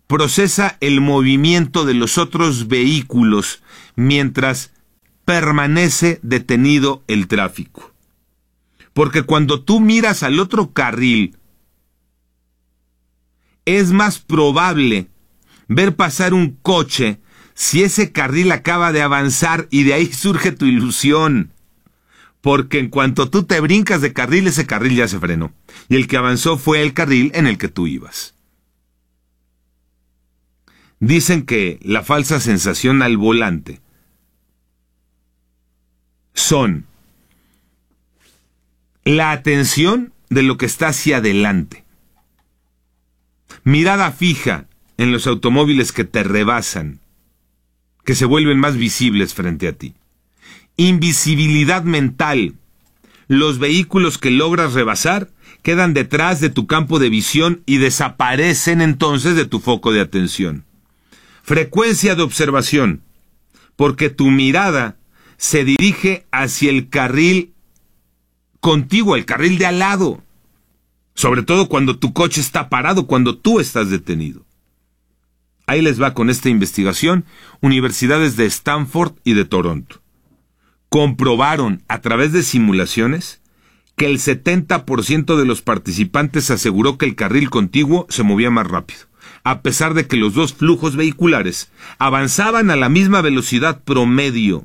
procesa el movimiento de los otros vehículos mientras permanece detenido el tráfico. Porque cuando tú miras al otro carril, es más probable ver pasar un coche si ese carril acaba de avanzar, y de ahí surge tu ilusión. Porque en cuanto tú te brincas de carril, ese carril ya se frenó. Y el que avanzó fue el carril en el que tú ibas. Dicen que la falsa sensación al volante son la atención de lo que está hacia adelante, mirada fija en los automóviles que te rebasan, que se vuelven más visibles frente a ti, invisibilidad mental. Los vehículos que logras rebasar quedan detrás de tu campo de visión y desaparecen entonces de tu foco de atención. Frecuencia de observación, porque tu mirada se dirige hacia el carril contiguo, el carril de al lado, sobre todo cuando tu coche está parado, cuando tú estás detenido. Ahí les va con esta investigación. Universidades de Stanford y de Toronto comprobaron a través de simulaciones que el 70% de los participantes aseguró que el carril contiguo se movía más rápido, a pesar de que los dos flujos vehiculares avanzaban a la misma velocidad promedio.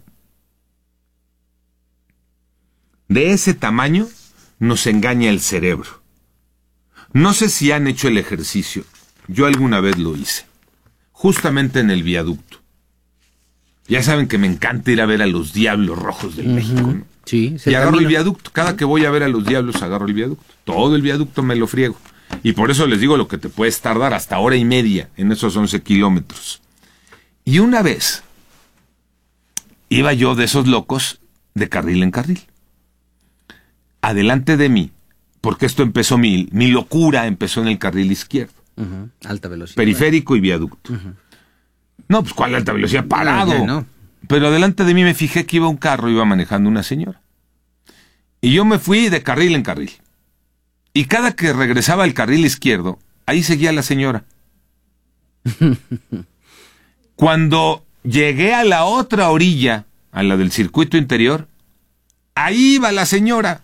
De ese tamaño nos engaña el cerebro. No sé si han hecho el ejercicio. Yo alguna vez lo hice, justamente en el viaducto. Ya saben que me encanta ir a ver a los Diablos Rojos del México, ¿no? Sí, y agarro el viaducto. Cada que voy a ver a los Diablos, agarro el viaducto. Todo el viaducto me lo friego. Y por eso les digo lo que te puedes tardar hasta hora y media en esos 11 kilómetros. Y una vez iba yo de esos locos de carril en carril. Adelante de mí, porque esto empezó, mi locura empezó en el carril izquierdo. Alta velocidad. Periférico y viaducto. No, pues ¿cuál alta velocidad? Parado. No. Pero adelante de mí me fijé que iba un carro, iba manejando una señora. Y yo me fui de carril en carril. Y cada que regresaba al carril izquierdo, ahí seguía la señora. Cuando llegué a la otra orilla, a la del circuito interior, ahí iba la señora.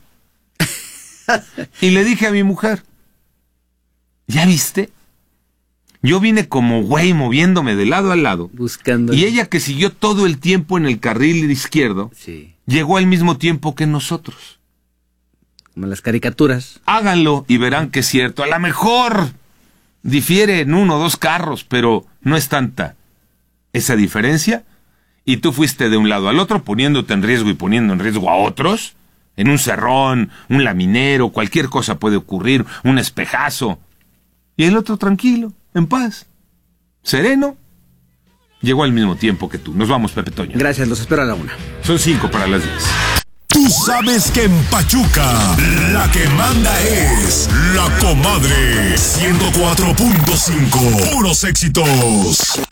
Y le dije a mi mujer, ¿ya viste? Yo vine como güey moviéndome de lado a lado, buscando. Y ella, que siguió todo el tiempo en el carril izquierdo, sí, llegó al mismo tiempo que nosotros. Como las caricaturas. Háganlo y verán que es cierto. A lo mejor difiere en 1 o 2 carros, pero no es tanta esa diferencia. Y tú fuiste de un lado al otro, poniéndote en riesgo y poniendo en riesgo a otros. En un cerrón, un laminero, cualquier cosa puede ocurrir, un espejazo. Y el otro tranquilo, en paz, sereno. Llegó al mismo tiempo que tú. Nos vamos, Pepe Toño. Gracias, los espero a la 1. Son 5 para las 10. Tú sabes que en Pachuca la que manda es la comadre 104.5. Puros éxitos.